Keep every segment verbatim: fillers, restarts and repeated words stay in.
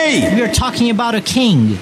rei. We are talking about a king.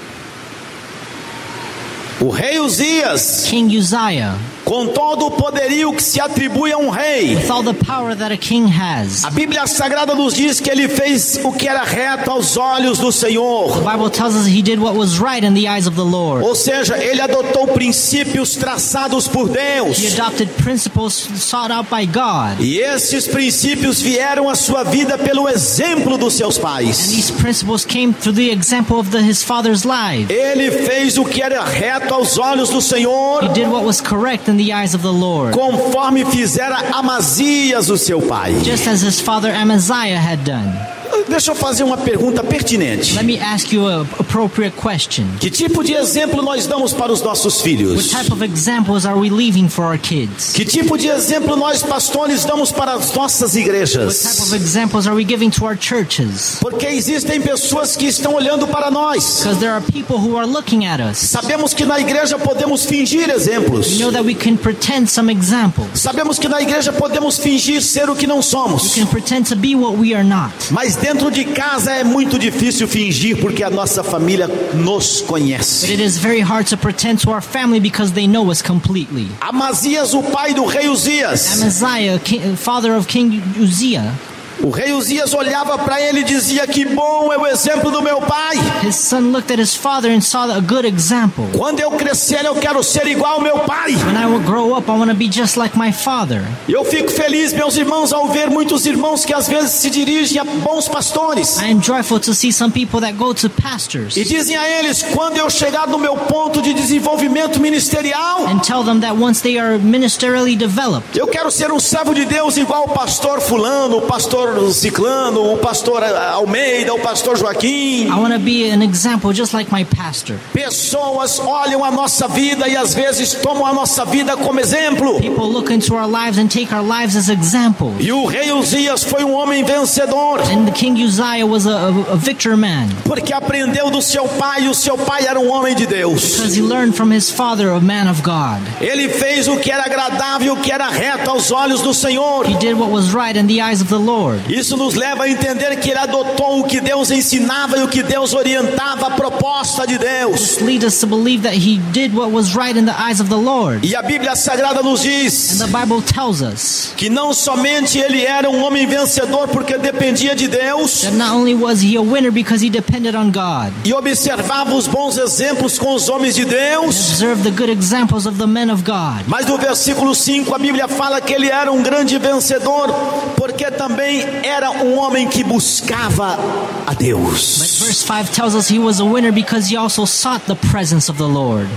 O rei Uzias, King Uzziah. com todo o poderio que se atribui a um rei. With all the power that a king has. A Bíblia Sagrada nos diz que ele fez o que era reto aos olhos do Senhor. The Bible tells us he did what was right in the eyes of the Lord. Ou seja, ele adotou princípios traçados por Deus. He adopted principles sought out by God. E esses princípios vieram à sua vida pelo exemplo dos seus And pais. these principles came through the example of the, his father's life. Ele fez o que era reto aos olhos do Senhor, He did what was correct in the eyes of the Lord. conforme fizera Amazias, o seu pai. Just as his father Amaziah had done. Deixa eu fazer uma pergunta pertinente. Let me ask you an appropriate question. Que tipo de exemplo nós damos para os nossos What filhos? type of examples are we leaving for our kids? Que tipo de exemplo nós pastores damos para as nossas What type igrejas? of examples are we giving to our churches? Porque existem pessoas que estão olhando para nós. Because there are people who are looking at us. Sabemos que na igreja podemos fingir We exemplos. know that we can pretend some examples. Sabemos que na igreja podemos fingir ser o que não We somos. can pretend to be what we are not. Mas dentro de casa é muito difícil fingir porque a nossa família nos But conhece. it is very hard to pretend to our family because they know us completely. Amazias, o pai do rei Uzias. Amaziah, king, father of King Uzziah, O rei Uzias olhava para ele e dizia: que bom é o exemplo do meu pai. his son looked at his father and saw a good example. Quando eu crescer eu quero ser igual ao meu pai. When I will grow up, I want to be just like my father. E eu fico feliz, meus irmãos, ao ver muitos irmãos que às vezes se dirigem a bons pastores I am joyful to see some people that go to pastors e dizem a eles: quando eu chegar no meu ponto de desenvolvimento ministerial, and tell them that once they are ministerially developed, eu quero ser um servo de Deus igual o pastor fulano, o pastor ciclano, o pastor Almeida, o pastor Joaquim. I want to be an example just like my pastor. Pessoas olham a nossa vida e às vezes tomam a nossa vida como exemplo. People look into our lives and take our lives as examples. E o rei Uzias foi um homem vencedor, And the King Uzziah was a, a, a victor man porque aprendeu do seu pai, e o seu pai era um homem de Deus. because he learned from his father, a man of God. Ele fez o que era agradável, o que era reto aos olhos do Senhor. He did what was right in the eyes of the Lord. Isso nos leva a entender que ele adotou o que Deus ensinava e o que Deus orientava, a proposta de Deus. This leads us to believe that he did what was right in the eyes of the Lord. E a Bíblia Sagrada nos And diz the Bible tells us que não somente ele era um homem vencedor porque dependia de Deus that not only was he a winner because he depended on God, e observava os bons exemplos com os homens de Deus, observed the good examples of the men of God. mas no versículo cinco a Bíblia fala que ele era um grande vencedor porque também era um homem que buscava a But Deus. verse five tells us he was a winner because he also sought the presence of the Lord.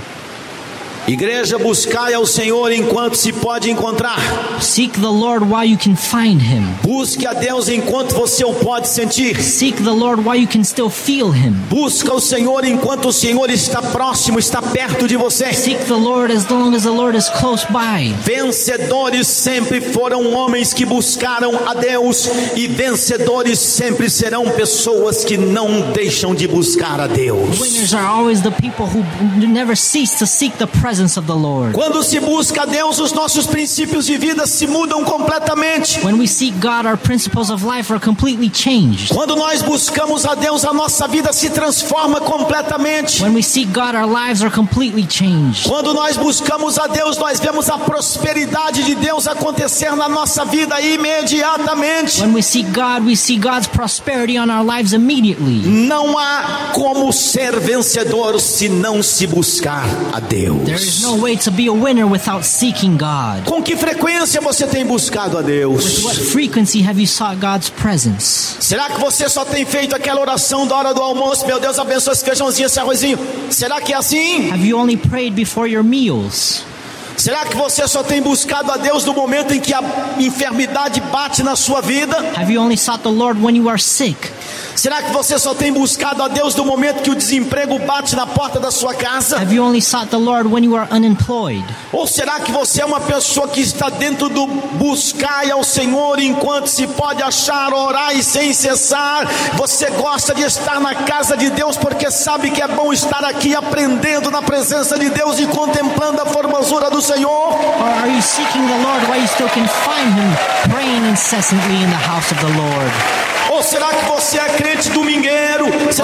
Igreja, buscai ao Senhor enquanto se pode encontrar. Seek the Lord while you can find him. Busque a Deus enquanto você o pode sentir. Seek the Lord while you can still feel him. Busca o Senhor enquanto o Senhor está próximo, está perto de você. Seek the Lord as long as the Lord is close by. Vencedores sempre foram homens que buscaram a Deus, e vencedores sempre serão pessoas que não deixam de buscar a Deus. Winners are always the people who never cease to seek the presence of the Lord. Quando se busca a Deus, os nossos princípios de vida se mudam completamente. When we seek God, our principles of life are completely changed. Quando nós buscamos a Deus, a nossa vida se transforma completamente. When we seek God, our lives are completely changed. Quando nós buscamos a Deus, nós vemos a prosperidade de Deus acontecer na nossa vida imediatamente. When we seek God, we see God's prosperity on our lives immediately. Não há como ser vencedor se não se buscar a Deus. There is no way to be a winner without seeking God. Com que frequência você tem buscado a Deus? What frequency have you sought God's presence? Será que você só tem feito aquela oração da hora do almoço? Meu Deus, abençoe esse feijãozinho, esse arrozinho. Será que é assim? Have you only prayed before your meals? Será que você só tem buscado a Deus no momento em que a enfermidade bate na sua vida? Have you only sought the Lord when you are sick? Será que você só tem buscado a Deus no momento que o desemprego bate na porta da sua casa? Have you only sought the Lord when you are unemployed? Ou será que você é uma pessoa que está dentro do buscar ao Senhor enquanto se pode achar, orar e sem cessar? Você gosta de estar na casa de Deus porque sabe que é bom estar aqui aprendendo na presença de Deus e contemplando a formosura do Senhor? Or are you seeking the Lord while you still can find him, praying incessantly in the house of the Lord? Ou será que você é crente domingueiro? Será que você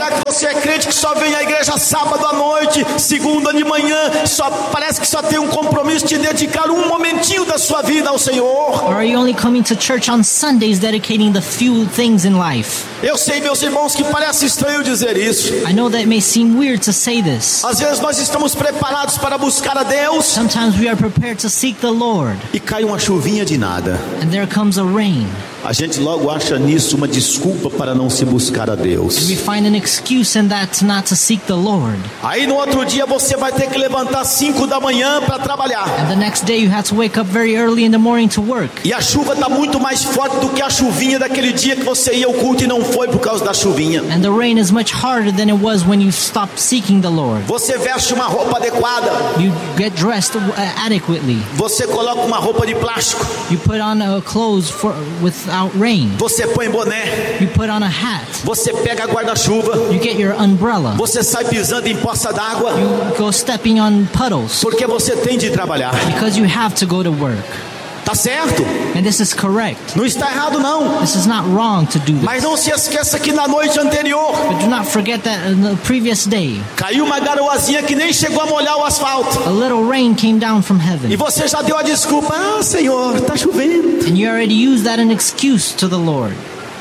você é crente que só vem à igreja sábado à noite, segunda de manhã, só parece que só tem um compromisso de dedicar um momentinho da sua vida ao Senhor. Or are you only coming to church on Sundays, dedicating the few things in life? Eu sei, meus irmãos, que parece estranho dizer isso. I know that it may seem weird to say this. Às vezes nós estamos preparados para buscar a Deus Sometimes we are prepared to seek the Lord, e cai uma chuvinha de nada. and there comes a rain. A gente logo acha nisso uma desculpa para não se buscar a Deus. We find an excuse in that not to seek the Lord. Aí no outro dia você vai ter que levantar cinco da manhã para trabalhar. And the next day you have to wake up very early in the morning to work. E a chuva está muito mais forte do que a chuvinha daquele dia que você ia ao culto e não foi por causa da chuvinha. And the rain is much harder than it was when you stopped seeking the Lord. Você veste uma roupa adequada. You get dressed uh, adequately. Você coloca uma roupa de plástico. You put on uh, clothes for without rain. Você põe boné. You put on a hat. Você pega guarda-chuva. You get your umbrella. Você sai pisando em poça d'água. You go stepping on puddles Porque você tem de trabalhar. because you have to go to work. Tá certo? And this is correct. Não está errado não. This is not wrong to do Mas this. não se esqueça que na noite anterior But do not forget that in the previous day, caiu uma garoazinha que nem chegou a molhar o asfalto. a little rain came down from E heaven. você já deu a desculpa. Ah, Senhor, tá chovendo. And you already used that as an excuse to the Lord.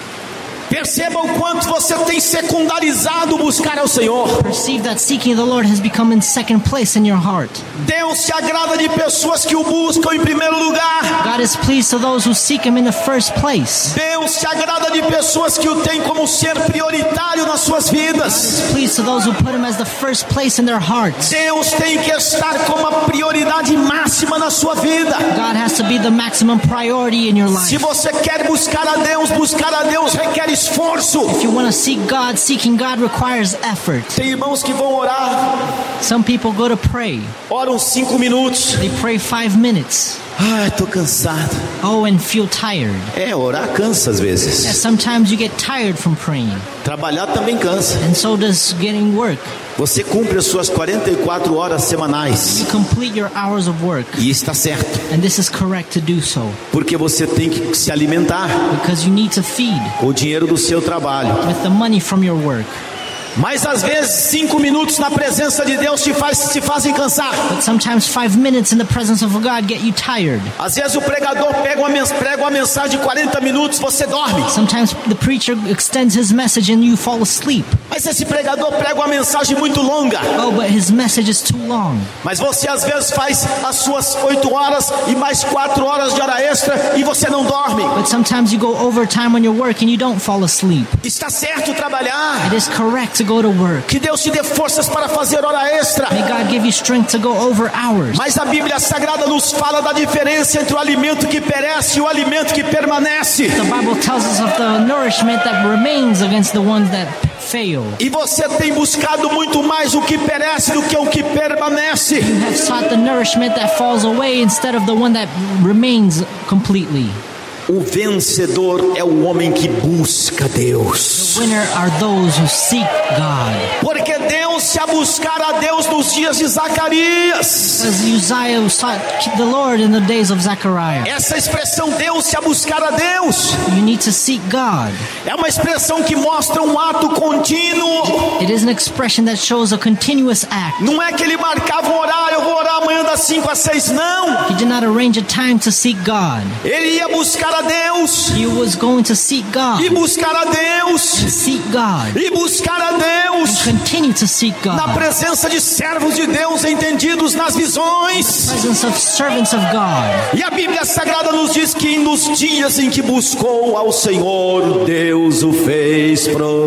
Perceba o quanto você tem secundarizado buscar ao Senhor. Perceive that seeking the Lord has become in second place in your heart. Deus se agrada de pessoas que o buscam em primeiro lugar. God is pleased to those who seek Him in the first place. Deus se agrada de pessoas que o têm como ser prioritário nas suas vidas. He is pleased to those who put Him as the first place in their hearts. Deus tem que estar como a prioridade máxima na sua vida. God has to be the maximum priority in your Se life. você quer buscar a Deus, buscar a Deus requer esforço. If you want to seek God, seeking God requires effort. Tem irmãos que vão orar, Some people go to pray. oram cinco minutos. They pray five minutes. Ai, tô cansado. Oh, and feel tired. É, orar cansa às Yeah, vezes. sometimes you get tired from praying. Trabalhar também cansa. And so does getting work. Você cumpre as suas quarenta e quatro horas semanais. You complete your hours of work. E está certo, And this is correct to do so. porque você tem que se alimentar Because you need to feed com o dinheiro do seu trabalho. with the money from your work. Mas às vezes cinco minutos na presença de Deus te, faz, te fazem cansar. But sometimes five minutes in the presence of God get you tired. Às vezes o pregador pega uma, mens- prega uma mensagem de quarenta minutos, você dorme. Sometimes the preacher extends his message and you fall asleep. Mas esse pregador prega uma mensagem muito longa. Oh, but his message is too long. Mas você às vezes faz as suas oito horas e mais quatro horas de hora extra e você não dorme. But sometimes you go overtime on your work and you don't fall asleep. Está certo trabalhar. It is correct to go to work. Que Deus te dê forças para fazer hora extra. May God give you strength to go over hours. Mas a Bíblia Sagrada nos fala da diferença entre o alimento que perece e o alimento que permanece. The Bible tells us of the nourishment that remains against the ones that fail. E você tem buscado muito mais o que perece do que o que permanece. You have sought the nourishment that falls away instead of the one that remains completely. O vencedor é o homem que busca Deus. Winner are those who seek God. Porque Deus-se a buscar a Deus nos dias de Zacarias. As Uzziah sought the Lord in the days of Zechariah. Essa expressão Deus-se a buscar a Deus You need to seek God. é uma expressão que mostra um ato contínuo. It is an expression that shows a continuous act. Não é que ele marcava um horário, eu vou orar amanhã das cinco às seis, não. He did not arrange a time to seek God. Ele ia buscar a Deus, He was going to seek God. e buscar a Deus, Seek God. e buscar a Deus, Continue to seek na God. presença de servos de Deus entendidos nas visões. Presence of servants of God. E a Bíblia Sagrada nos diz que nos dias em que buscou ao Senhor, Deus o fez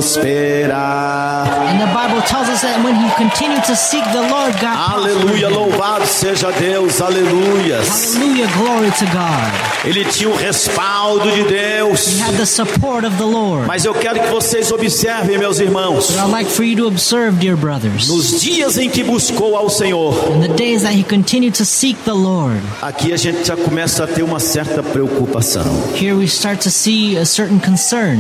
prosperar. And the Bible tells us that when he continued to seek the Lord, God prospered Aleluia, him. louvado seja Deus, aleluias. Hallelujah, glory to God. Ele tinha o respaldo de Deus. He had the support of the Lord. Mas eu quero que vocês observem, meus irmãos, But I'd like for you to observe, dear brothers, nos dias em que buscou ao Senhor, in the days that he continued to seek the Lord, aqui a gente já começa a ter uma certa preocupação. here we start to see a certain concern.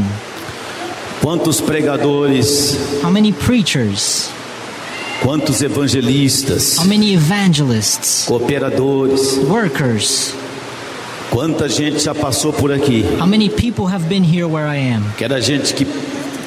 Quantos pregadores, How many preachers, quantos evangelistas, how many evangelists, cooperadores, workers, quanta gente já passou por aqui, how many people have been here where I am? que era gente que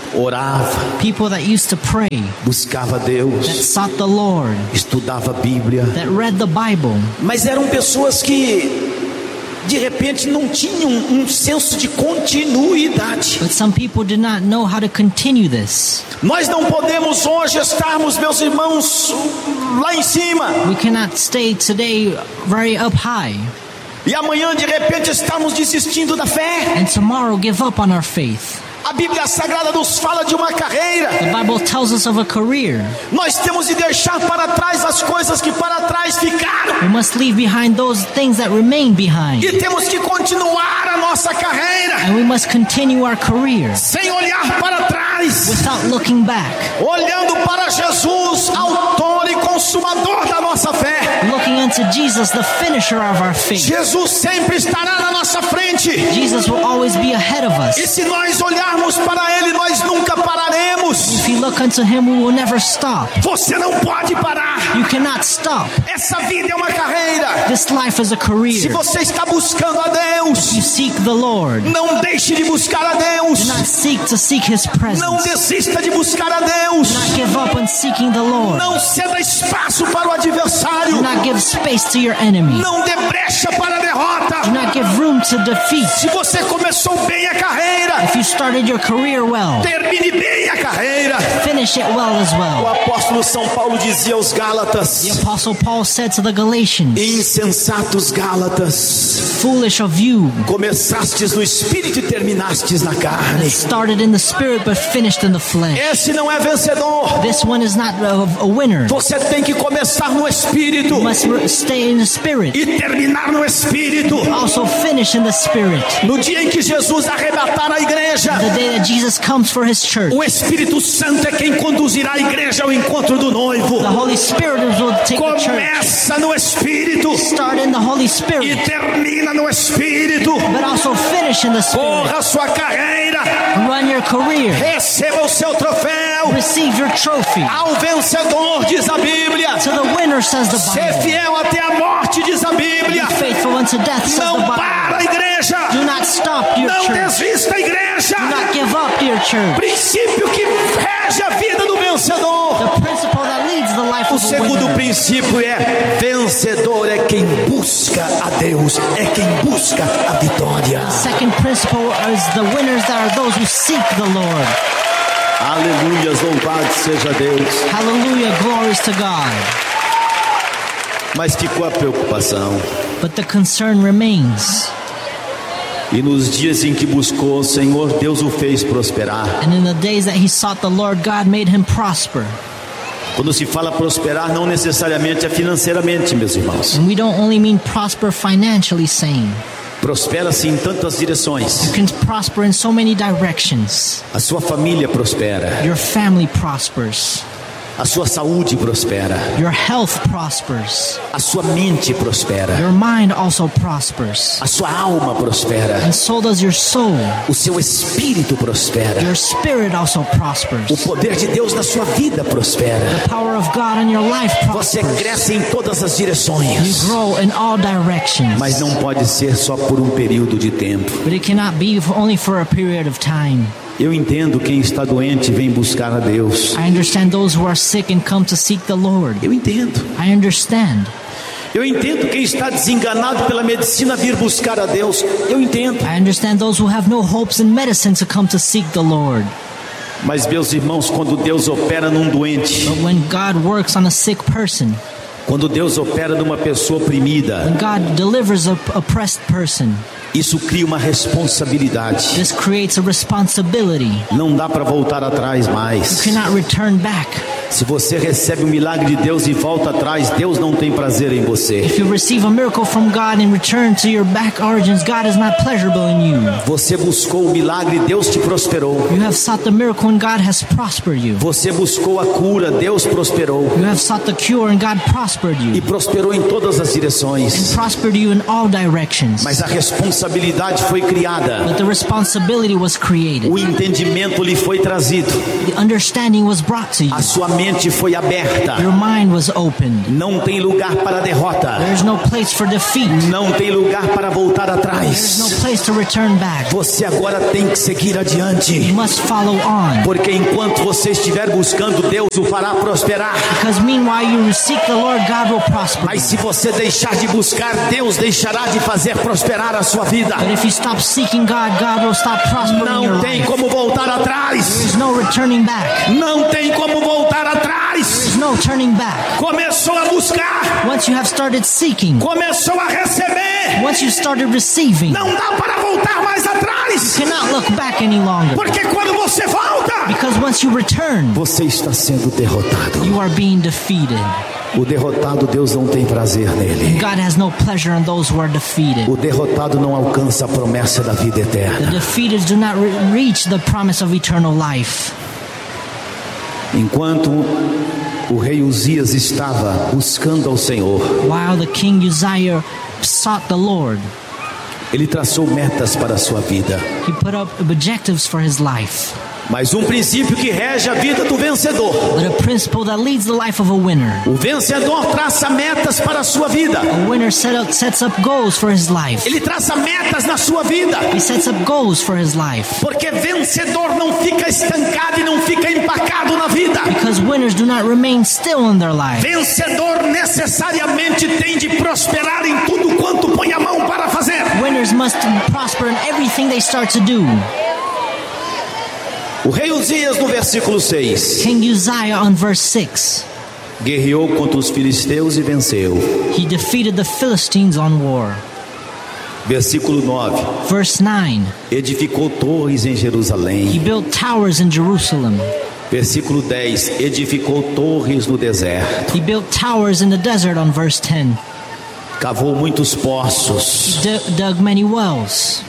orava, people that used to pray, buscava that Deus, sought the Lord, estudava a Bíblia, that read the Bible. mas eram pessoas que de repente não tinham um senso de continuidade. But some people did not know how to continue this. Nós não podemos hoje estarmos, meus irmãos, lá em cima, We cannot stay today very up high e amanhã de repente estamos desistindo da fé. and tomorrow give up on our faith. A Bíblia Sagrada nos fala de uma carreira. The Bible tells us of a career. Nós temos de deixar para trás as coisas que para trás ficaram. We must leave behind those things that remain behind. E temos que continuar a nossa carreira And we must continue our career sem olhar para trás, without looking back, olhando para Jesus, autor e consumador da nossa fé. looking unto Jesus, the finisher of our faith. Jesus sempre estará na nossa frente. Jesus will always be ahead of E us. se nós olharmos para Ele, nós nunca pararemos. If you look unto Him, we will never stop. Você não pode parar. You cannot stop. Essa vida é uma carreira. This life is a Se career. você está buscando a Deus, You seek the Lord. não deixe de buscar a Deus. Do not seek to seek His Não presence. desista de buscar a Deus. Do not give up on seeking the Lord. Não ceda espaço para o Do adversário. not give space to your enemy. Não dê brecha para a derrota. Do not give room to defeat. Se você começou bem a carreira, If you started your career well, termine bem a carreira. finish it well as O well. apóstolo São Paulo dizia aos Gálatas: The Apostle Paul said to the Galatians, insensatos Gálatas, foolish of you, começastes no espírito e terminastes na carne. that started in the spirit but finished in the flesh. Esse não é vencedor. This one is not a, a winner. Você tem que começar no espírito You must re- stay in the spirit. e terminar no espírito. Also finish in the spirit. No dia em que Jesus arrebatar a igreja, The day that Jesus comes for His church, o Espírito Santo é quem conduzirá a igreja ao encontro do noivo. the Holy Spirit will take the church. Começa no espírito Start in the Holy e Spirit, termina no espírito. but also finish in the spirit. Corra a sua carreira, Run your career. receba o seu troféu. Receive your trophy. Ao vencedor, diz a Bíblia, To the winner, says the ser Bible. fiel até a morte, diz a Bíblia. Faithful unto death, says the Não Bible. para a igreja, Do not stop, dear não church. desista, igreja. Do not give up, dear church. Princípio que rege a vida do vencedor. The principle that leads the life O of a segundo winner. princípio é: vencedor é quem busca a Deus, é quem busca a vitória. Second principle is the winners that are those who seek the Lord. Aleluia, louvado seja Deus. Hallelujah, glories to God. Mas ficou a preocupação. But the concern remains. E nos dias em que buscou o Senhor, Deus o fez prosperar. And in the days that he sought the Lord, God made him prosper. Quando se fala prosperar, não necessariamente é financeiramente, meus irmãos. And we don't only mean prosper financially, saying Prospera-se em tantas direções. you can prosper in so many directions. A sua família prospera. Your family prospers. A sua saúde prospera. Your health prospers. A sua mente prospera. Your mind also prospers. A sua alma prospera. And so does your soul. O seu espírito prospera. Your spirit also O prospers. poder de Deus na sua vida prospera. The power of God in your life Você prospers. cresce em todas as You direções. grow in all directions. Mas não pode ser só por um período de tempo. But it cannot be for only for a period of time. Eu entendo quem está doente vem buscar a Deus. I understand those who are sick and come to seek the Lord. Eu entendo. I understand. Eu entendo quem está desenganado pela medicina vir buscar a Deus. Eu entendo. I understand those who have no hopes in medicine to come to seek the Lord. Mas, meus irmãos, quando Deus opera num doente, But when God works on a sick person, quando Deus opera numa pessoa oprimida, when God delivers a oppressed person, isso cria uma responsabilidade. this creates a responsibility. Não dá para voltar atrás You mais. cannot return back. Se você recebe o milagre de Deus e volta atrás, Deus não tem prazer em você. If you receive a miracle from God and return to your back origins, God is not pleasurable in you. Você buscou o milagre, Deus te prosperou. You have sought the miracle and God has prospered you. Você buscou a cura, Deus prosperou. You have sought the cure and God prospered E you. prosperou em todas as direções. Prospered you in all directions. Mas a responsabilidade foi criada. But the responsibility was created. O entendimento lhe foi trazido. The understanding was brought to you. A sua mente foi aberta. Your mind was opened. Não tem lugar para derrota. There's no place for defeat. Não tem lugar para voltar There's atrás. no place to return back. Você agora tem que seguir adiante. You must follow on. Porque enquanto você estiver buscando, Deus o fará prosperar. Because meanwhile you seek the Lord, God will prosper. Mas se você deixar de buscar, Deus deixará de fazer prosperar a sua vida. But if you stop seeking God, God will stop prospering your Não tem life. como voltar atrás. There's no returning back. Não tem como voltar atrás. There's no turning back. Começou a buscar, Once you have started seeking, começou a receber. once you started receiving, Não dá para voltar mais atrás. you cannot look back any longer. Porque quando você volta, Because once you return, você está sendo derrotado. you are being defeated. O derrotado, Deus não tem prazer nele. God has no pleasure in those who are defeated. O derrotado não alcança a promessa da vida The eterna. defeated do not re- reach the promise of eternal life. Enquanto o rei Uzias estava buscando ao Senhor, While the king Uzziah sought the Lord, ele traçou metas para a sua vida. he put up objectives for his life. Mas um princípio que rege a vida do vencedor. But a principle that leads the life of a winner. O vencedor traça metas para a sua vida. A winner set up, sets up goals for his life. Ele traça metas na sua vida. He sets up goals for his life. Porque vencedor não fica estancado e não fica empacado na vida. Because winners do not remain still in their life. Vencedor necessariamente tem de prosperar em tudo quanto põe a mão para fazer. Winners must prosper in everything they start to do. O rei Uzias, no versículo seis, King Uzziah on verse six. guerreou contra os filisteus e venceu. He defeated the Philistines on war. Versículo nove, Verse nine. edificou torres em He Jerusalém. built towers in Jerusalem. Versículo dez, edificou torres no deserto. He built towers in the desert on verse ten. Cavou muitos poços. D- dug many wells.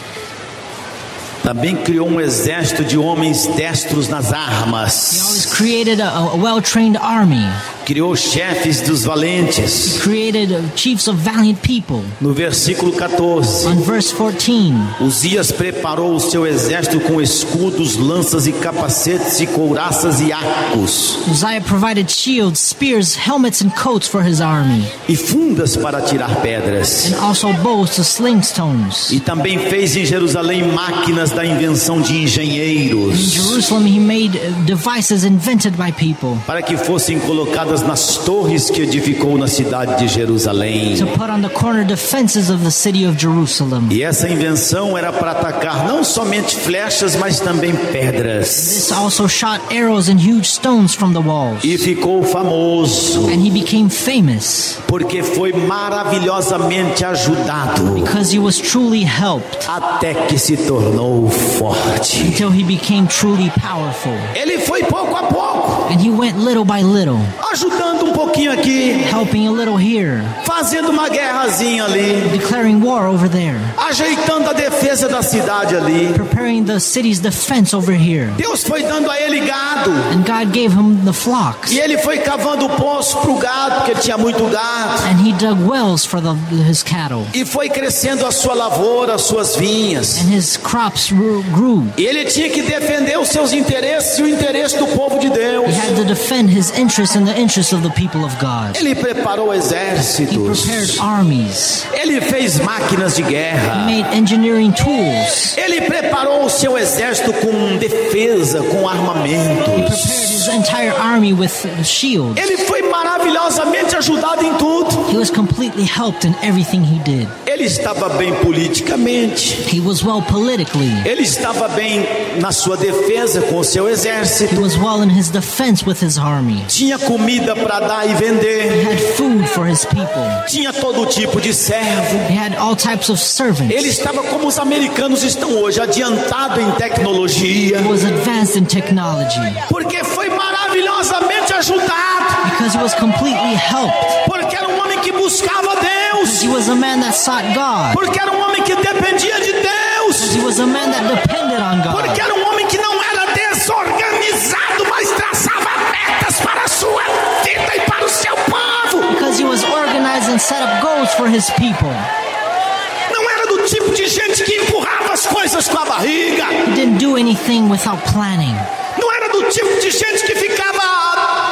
Também criou um exército de homens destros nas He always armas. created a, a well-trained army. Criou chefes dos valentes. Created uh, chiefs of valiant people. No versículo quatorze, On verse fourteen. Uzias preparou o seu exército com escudos, lanças e capacetes e couraças e arcos, Uzziah provided shields, spears, helmets, and coats for his army, e fundas para tirar pedras. and also bows to sling stones. E também fez em Jerusalém máquinas da invenção de In engenheiros, Jerusalem, he made uh, devices invented by people para que fossem colocadas nas torres que edificou na cidade de Jerusalém. to put on the corner defenses of the city of Jerusalem. E essa invenção era para atacar não somente flechas, mas também pedras. This also shot arrows and huge stones from the walls. E ficou famoso, And he became famous porque foi maravilhosamente ajudado, because he was truly helped até que se tornou forte. until he became truly powerful. Ele foi pouco a pouco, And he went little by little, ajudando um pouquinho aqui, helping a little here, fazendo uma guerrazinha ali, declaring war over there, ajeitando a defesa da cidade ali. preparing the city's defense over here. Deus foi dando a ele gado, And God gave him the flocks, e ele foi cavando poço para o gado, porque ele tinha muito gado, and he dug wells for the, his cattle, e foi crescendo a sua lavoura, as suas vinhas. and his crops grew. grew. E ele tinha que defender os seus interesses e o interesse do povo de Deus. He had to defend his interests and the interests of the people of God. Ele preparou He exércitos. prepared armies, Ele fez máquinas de guerra. made engineering tools, Ele preparou o seu exército com defesa, com prepared armamentos. his entire army with shields. Ele foi maravilhosamente ajudado em tudo. He was completely helped in everything he did. Ele estava bem politicamente. He was well politically. Ele estava bem na sua defesa com o seu He exército. was well in his defense with his army. Tinha comida para dar e vender. He had food for his people. Tinha todo tipo de servo. He had all types of servants. Ele estava como os americanos estão hoje, adiantado em tecnologia. He was advanced in technology Porque foi maravilhosamente ajudado. because he was completely helped. Porque era um homem que buscava Deus. He was a man that sought God. Porque era um homem que dependia de Deus. He was a man that depended on Porque God. era um homem que não era desorganizado, mas traçava metas para a sua vida e para o seu povo. Because he was organized and set up goals for his people. Não era do tipo de gente que empurrava as coisas com a barriga. He didn't do anything without planning. Não era do tipo de gente que ficava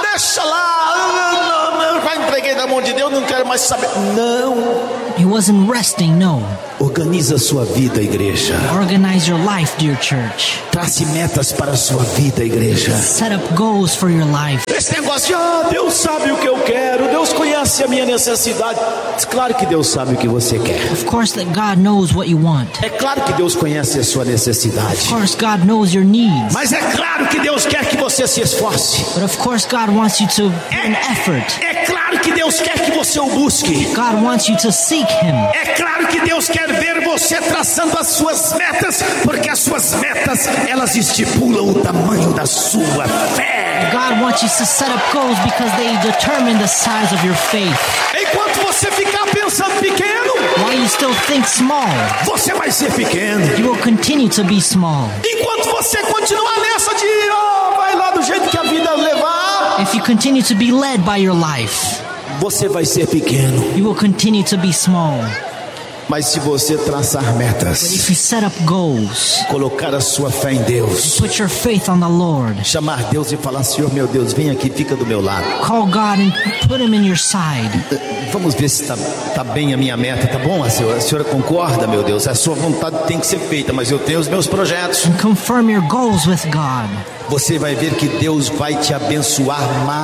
mais saber. Não. He wasn't resting, no. Organiza a sua vida, igreja. Organize your life, dear church. Trace metas para a sua vida, igreja. Set up goals for your life. Esse negócio de, ah, Deus sabe o que eu quero, Deus conhece a minha necessidade. Claro que Deus sabe o que você quer. Of course that God knows what you want. É claro que Deus conhece a sua necessidade. Of course God knows your needs. Mas é claro que Deus quer que você se esforce. But of course God wants you to put an effort. É claro que Deus quer que você o busque. God wants you to seek Him. É claro que Deus quer ver você traçando as suas metas, porque as suas metas, elas estipulam o tamanho da sua fé. God wants you to set up goals because they determine the size of your faith. Enquanto você ficar pensando pequeno, While you still think small, você vai ser pequeno. you will continue to be small. Enquanto você continuar nessa de, oh, vai lá do jeito que a vida levar, If you continue to be led by your life, você vai ser pequeno. you will continue to be small. Mas se você traçar But metas, if you set up goals, colocar a sua fé em Deus, put your faith on the Lord, chamar Deus e falar, Senhor meu Deus, vem aqui, fica do meu lado. call God and put Him in your side. Vamos ver se está tá bem a minha meta, tá bom? A senhora, a senhora concorda, meu Deus? A sua vontade tem que ser feita, mas eu tenho os meus projetos. And confirm your goals with God. Você vai ver que Deus vai te abençoar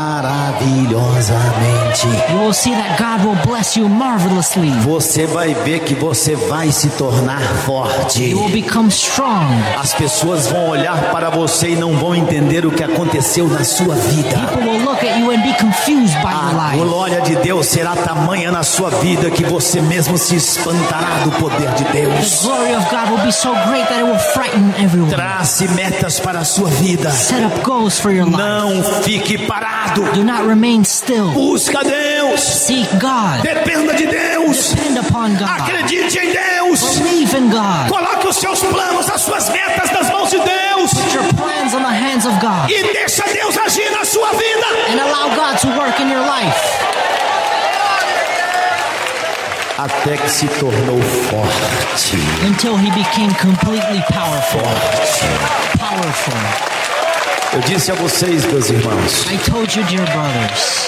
maravilhosamente. You will see that God will bless you marvelously. Você vai ver que você vai se tornar forte. You will become strong. As pessoas vão olhar para você e não vão entender o que aconteceu na sua vida. People will look at you and be confused by your A life. glória de Deus será tamanha na sua vida que você mesmo se espantará do poder de The Deus. glory of God will be so great that it will frighten everyone. Trace metas para a sua vida. Set up goals for your life. Não fique parado. Do not remain still. Busca Deus. Seek God. Dependa de Deus. Depend upon God. Acredite em Deus. Believe in God. Coloque os seus planos, as suas metas nas mãos de Deus. Put your plans on the hands of God. E deixa Deus agir na sua vida. And allow God to work in your life. Até que se tornou forte. Until He became completely powerful. Powerful. Eu disse a vocês, meus irmãos, I told you, dear brothers,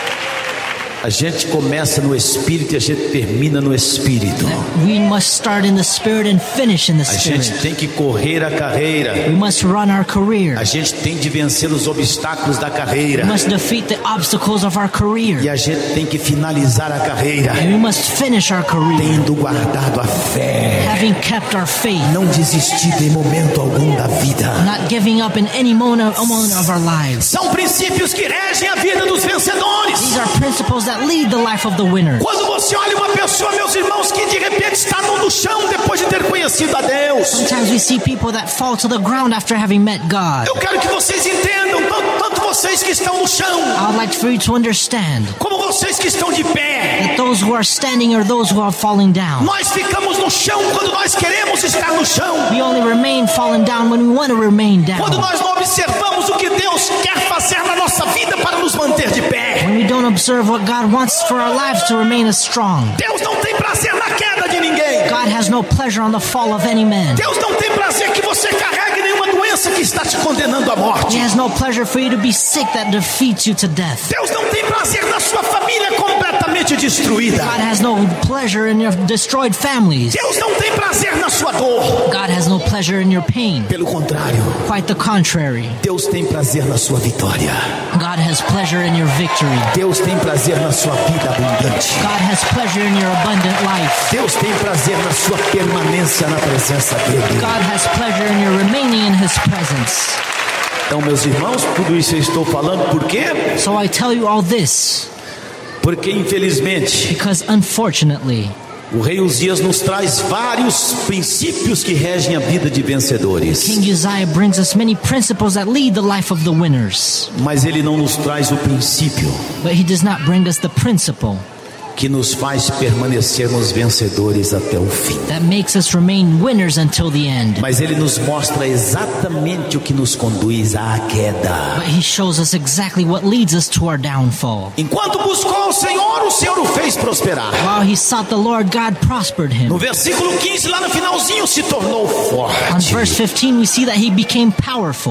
a gente começa no Espírito e a gente termina no Espírito. we must start in the Spirit and finish in the A gente Spirit. tem que correr a carreira. We must run our career. A gente tem de vencer os obstáculos da We carreira. must defeat the obstacles of our E career. a gente tem que finalizar a carreira And we must finish our career, tendo guardado a fé. having kept our faith, Não desistir em momento algum da vida. not giving up in any moment moment of our lives. São princípios que regem a vida dos vencedores. These are principles that lead the life of the winner. Quando você olha uma pessoa, meus irmãos, que de repente está no chão depois de ter conhecido a Deus, Sometimes we see people that fall to the ground after having met God. eu quero que vocês entendam, tanto, tanto vocês que estão no chão, I would like for you to understand como vocês que estão de pé. that those who are standing or those who are falling down, Nós ficamos no chão quando nós queremos estar no chão. we only remain falling down when we want to remain Quando down. nós não observamos o que Deus quer fazer na nossa vida para nos manter de pé. When we don't observe what God wants for our lives to remain as strong. Deus não tem prazer na queda de ninguém. God has no pleasure on the fall of any man. Deus não tem prazer que você carregue nenhuma doença que está te condenando à morte. He has no pleasure for you to be sick that defeats you to death. Deus não tem prazer na sua família completamente destruída. God has no pleasure in your destroyed families. Deus não tem prazer na sua dor. God has no pleasure in your pain. Pelo contrário, Quite the contrary. Deus tem prazer na sua vitória. God has pleasure in your victory. Deus tem prazer na sua vida abundante. God has pleasure in your abundant life. Deus tem prazer na sua permanência na presença dele. God has pleasure in your remaining in His presence. Então, meus irmãos, tudo isso eu estou falando por quê? So I tell you all this Porque, infelizmente, because unfortunately, o rei Uzias nos traz vários princípios que regem a vida de vencedores. King Uzziah brings us many principles that lead the life of the winners. Mas ele não nos traz o princípio But He does not bring us the principle que nos faz permanecermos vencedores até o fim. that makes us remain winners until the end. Mas ele nos mostra exatamente o que nos conduz à queda. But He shows us exactly what leads us to our downfall. Enquanto buscou o Senhor, o Senhor o fez prosperar. While he sought the Lord, God prospered him. No versículo quinze, lá no finalzinho, se tornou On forte. verse fifteen, we see that he became powerful.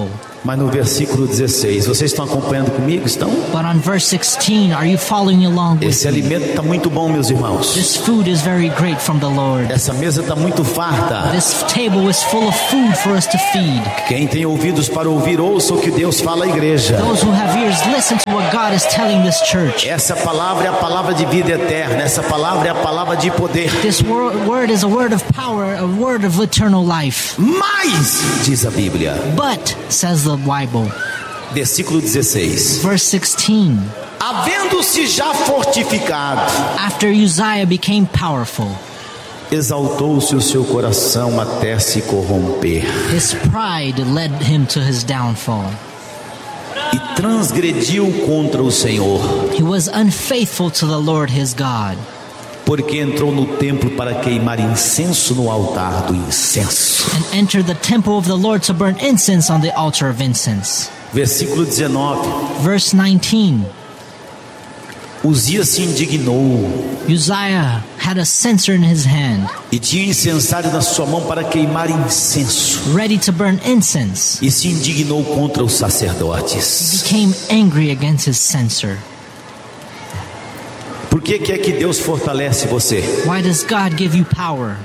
Mas no versículo dezesseis, vocês estão acompanhando comigo? Estão? But on verse sixteen, are you following along with Esse me? alimento está muito bom, meus irmãos. This food is very great from the Lord. Essa mesa está muito farta. This table is full of food for us to feed. Quem tem ouvidos para ouvir, ouça o que Deus fala à igreja. Those who have ears, listen to what God is telling this church. Essa palavra é a palavra de vida eterna. Essa palavra é a palavra de poder. This word, word is a word of power, a word of eternal life. Mas, diz a Bíblia, But, says the Bible, versículo dezesseis, verse sixteen, havendo-se já fortificado, after Uzziah became powerful, exaltou-se o seu coração até se corromper, his pride led him to his downfall. e transgrediu contra o Senhor, He was unfaithful to the Lord his God, porque entrou no templo para queimar incenso no altar do incenso. and entered the temple of the Lord to burn incense on the altar of incense. Versículo dezenove, Verse nineteen, Uzias se indignou Uzziah had a censer in his hand, e tinha incensário na sua mão para queimar incenso, ready to burn incense. e se indignou contra os sacerdotes. Became angry against his censer. Por que que é que Deus fortalece você? Why does God give you power?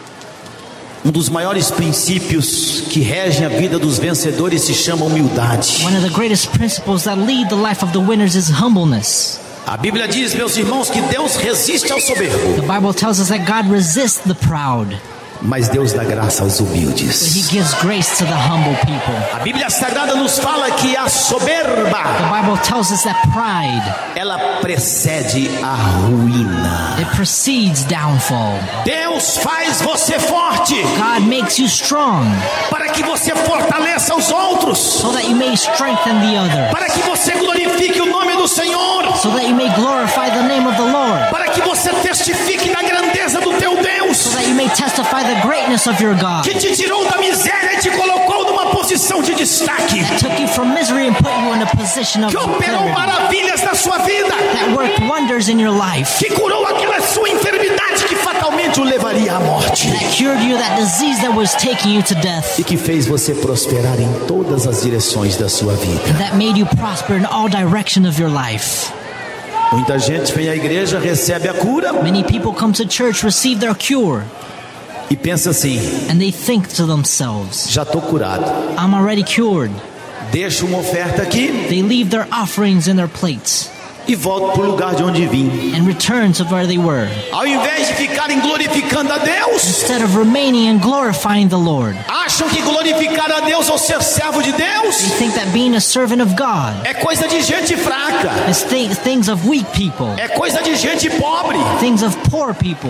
Um dos maiores princípios que regem a vida dos vencedores se chama humildade. One of the greatest principles that lead the life of the winners is humbleness. A Bíblia diz, meus irmãos, que Deus resiste ao soberbo, The Bible tells us that God resists the proud, mas Deus dá graça aos but He humildes. gives grace to the humble people. A Bíblia Sagrada nos fala que a The soberba, Bible tells us that pride, ela precede a ruína. it precedes downfall. Deus faz você forte God makes you strong para que você fortaleça os outros, so that you may strengthen the other, para que você glorifique o nome do Senhor, so that you may glorify the name of the Lord, para que você testifique da grandeza do teu Deus, so that you may testify the greatness of your God, que te tirou da miséria e te colocou numa posição de destaque, took you from misery and put you in a position of que operou clarity, maravilhas na sua vida, that worked wonders in your life, que curou aquela sua enfermidade que fatalmente o levaria à morte, that cured you that disease that was taking you to death, e que fez você prosperar em todas as direções da sua vida. that made you prosper in all direction of your life. Muita gente vem à igreja, recebe a cura Many people come to church, receive their cure, e pensa assim: and they think to themselves, já estou curado. I'm already cured. Deixa uma oferta aqui They leave their offerings in their plates e volto para o lugar de onde vim. and return to where they were, Ao invés de ficarem glorificando a Deus, instead of remaining and glorifying the Lord. acham que glorificar a Deus ou ser servo de They Deus think that being a servant of God é coisa de gente fraca, is th- things of weak people, é coisa de gente pobre. things of poor people.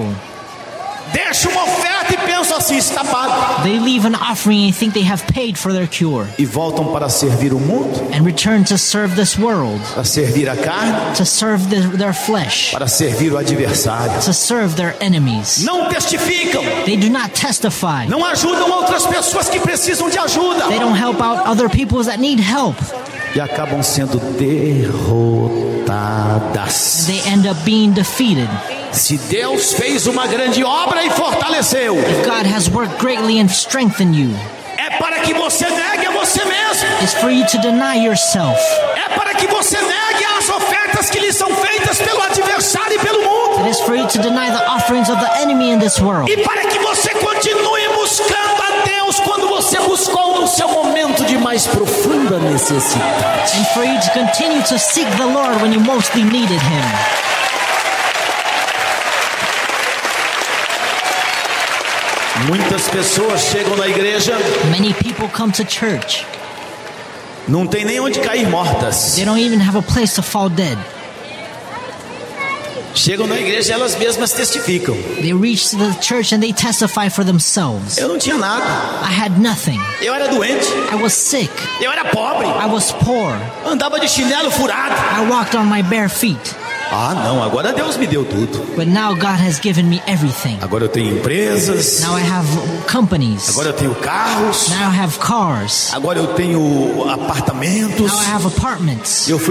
Deixa uma oferta e pensam assim: está pago. They leave an offering and think they have paid for their cure, E voltam para servir o mundo, and return to serve this world, para servir a carne, to serve their, their flesh, para servir o adversário. to serve their enemies. Não testificam, They do not testify. não ajudam outras pessoas que precisam de ajuda They don't help out other people that need help. e acabam sendo derrotadas. They end up being defeated. Se Deus fez uma grande obra e fortaleceu, God has worked greatly and strengthened you. é para que você negue a você mesmo, It's for you to deny yourself. é para que você negue as ofertas que lhe são feitas pelo adversário e pelo mundo, It is for you to deny the offerings of the enemy in this world. e para que você continue buscando a Deus quando você buscou no seu momento de mais profunda necessidade. And for you to continue to seek the Lord when you mostly needed Him. Muitas pessoas chegam na igreja, Many people come to church. não tem nem onde cair mortas. They don't even have a place to fall dead. Chegam na igreja e elas mesmas testificam: They reach the church and they testify for themselves. eu não tinha nada, I had nothing. eu era doente, I was sick. eu era pobre, I was poor. andava de chinelo furado. I walked on my bare feet. Ah, não, agora Deus me deu tudo. But now God has given me everything. Agora eu tenho empresas, Now I have companies. agora eu tenho carros, Now I have cars. agora eu tenho apartamentos. Now I have apartments. Eu fui